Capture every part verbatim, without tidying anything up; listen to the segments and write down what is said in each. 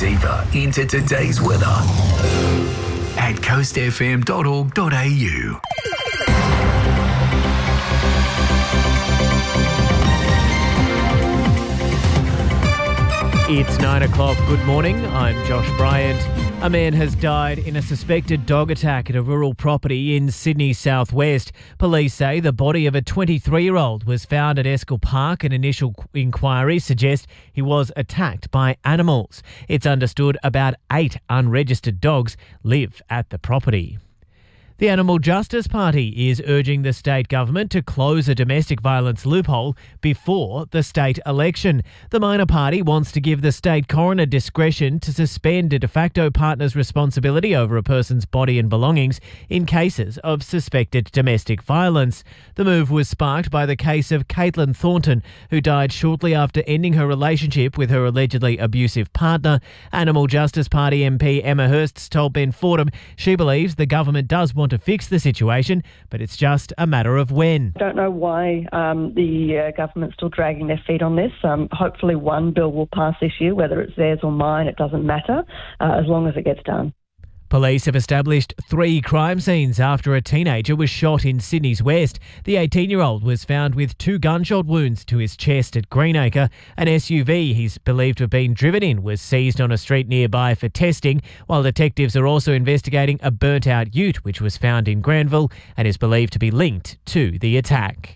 deeper into today's weather at coast f m dot org dot a u. It's nine o'clock. Good morning. I'm Josh Bryant. A man has died in a suspected dog attack at a rural property in Sydney's southwest. Police say the body of a twenty-three-year-old was found at Eskill Park, and initial inquiries suggest he was attacked by animals. It's understood about eight unregistered dogs live at the property. The Animal Justice Party is urging the state government to close a domestic violence loophole before the state election. The minor party wants to give the state coroner discretion to suspend a de facto partner's responsibility over a person's body and belongings in cases of suspected domestic violence. The move was sparked by the case of Caitlin Thornton, who died shortly after ending her relationship with her allegedly abusive partner. Animal Justice Party M P Emma Hurst told Ben Fordham she believes the government does want to fix the situation, but it's just a matter of when. I don't know why um, the uh, government's still dragging their feet on this. Um, hopefully one bill will pass this year, whether it's theirs or mine, it doesn't matter, uh, as long as it gets done. Police have established three crime scenes after a teenager was shot in Sydney's west. The eighteen-year-old was found with two gunshot wounds to his chest at Greenacre. An S U V he's believed to have been driven in was seized on a street nearby for testing, while detectives are also investigating a burnt-out ute which was found in Granville and is believed to be linked to the attack.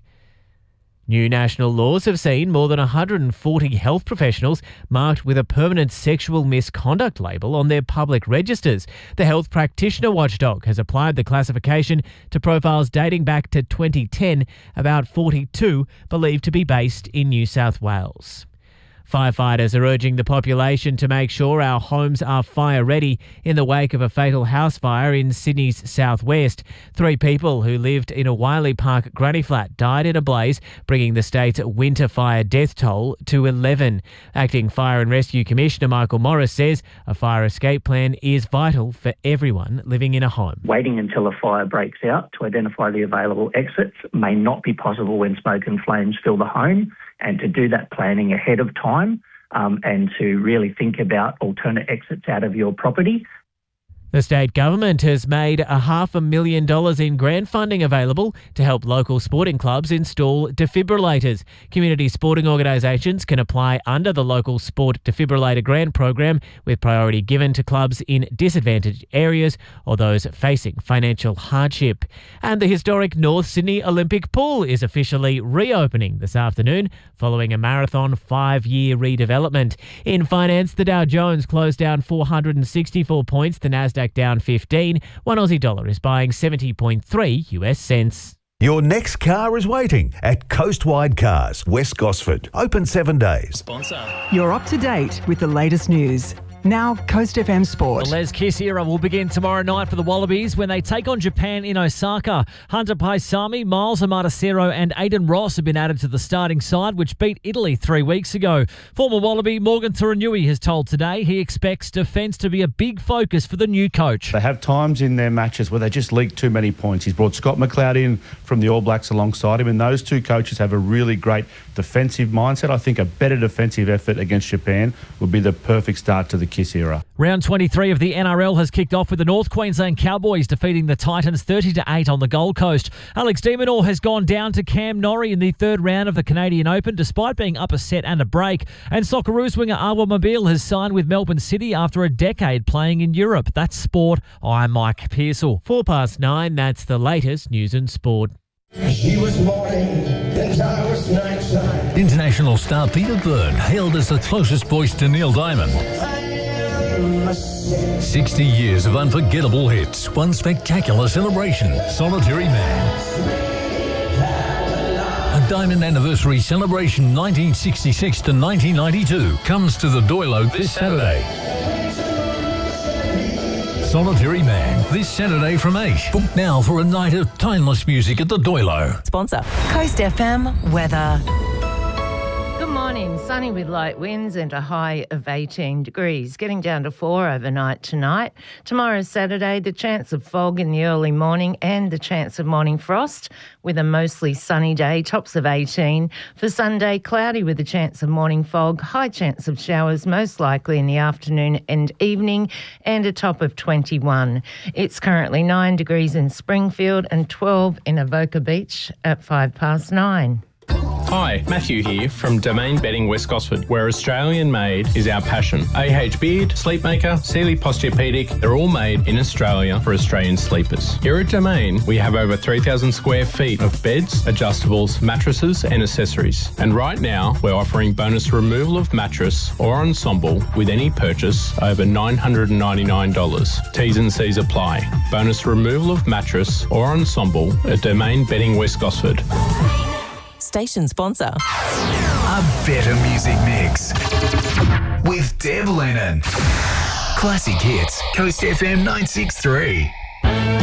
New national laws have seen more than one hundred forty health professionals marked with a permanent sexual misconduct label on their public registers. The Health Practitioner Watchdog has applied the classification to profiles dating back to twenty ten, about forty-two believed to be based in New South Wales. Firefighters are urging the population to make sure our homes are fire ready in the wake of a fatal house fire in Sydney's southwest. Three people who lived in a Wiley Park granny flat died in a blaze, bringing the state's winter fire death toll to eleven. Acting Fire and Rescue Commissioner Michael Morris says a fire escape plan is vital for everyone living in a home. Waiting until a fire breaks out to identify the available exits may not be possible when smoke and flames fill the home. And to do that planning ahead of time um, and to really think about alternate exits out of your property. The state government has made a half a million dollars in grant funding available to help local sporting clubs install defibrillators. Community sporting organisations can apply under the local sport defibrillator grant program, with priority given to clubs in disadvantaged areas or those facing financial hardship. And the historic North Sydney Olympic Pool is officially reopening this afternoon following a marathon five-year redevelopment. In finance, the Dow Jones closed down four hundred sixty-four points, the Nasdaq down fifteen. One Aussie dollar is buying seventy point three U S cents. Your next car is waiting at Coastwide Cars, West Gosford. Open seven days. Sponsor. You're up to date with the latest news. Now, Coast F M Sport. The Les Kiss era will begin tomorrow night for the Wallabies when they take on Japan in Osaka. Hunter Paisami, Miles Amatacero and Aidan Ross have been added to the starting side, which beat Italy three weeks ago. Former Wallaby Morgan Turanui has told Today he expects defence to be a big focus for the new coach. They have times in their matches where they just leak too many points. He's brought Scott McLeod in from the All Blacks alongside him, and those two coaches have a really great defensive mindset. I think a better defensive effort against Japan would be the perfect start to the Kiss era. Round twenty-three of the N R L has kicked off with the North Queensland Cowboys defeating the Titans thirty to eight on the Gold Coast. Alex de Minaur has gone down to Cam Norrie in the third round of the Canadian Open despite being up a set and a break. And Socceroos winger Awa Mobile has signed with Melbourne City after a decade playing in Europe. That's sport. I'm Mike Pearsall. Four past nine, that's the latest news and sport. She was morning, and I was nighttime. International star Peter Byrne hailed as the closest voice to Neil Diamond. sixty years of unforgettable hits, one spectacular celebration, Solitary Man. A Diamond Anniversary Celebration nineteen sixty-six to nineteen ninety-two comes to the Doilo this Saturday. Solitary Man, this Saturday from eight. Book now for a night of timeless music at the Doilo. Sponsor. Coast F M weather. Good morning. morning, sunny with light winds and a high of eighteen degrees, getting down to four overnight tonight. Tomorrow, Saturday, the chance of fog in the early morning and the chance of morning frost with a mostly sunny day, tops of eighteen. For Sunday, cloudy with a chance of morning fog, high chance of showers, most likely in the afternoon and evening, and a top of twenty-one. It's currently nine degrees in Springfield and twelve in Avoca Beach at five past nine. Hi, Matthew here from Domain Bedding West Gosford, where Australian made is our passion. A H Beard, Sleepmaker, Sealy Posturepedic, they're all made in Australia for Australian sleepers. Here at Domain, we have over three thousand square feet of beds, adjustables, mattresses and accessories. And right now, we're offering bonus removal of mattress or ensemble with any purchase over nine hundred ninety-nine dollars. T's and C's apply. Bonus removal of mattress or ensemble at Domain Bedding West Gosford. Station sponsor. A better music mix with Deb Lennon. Classic hits, Coast F M nine six three.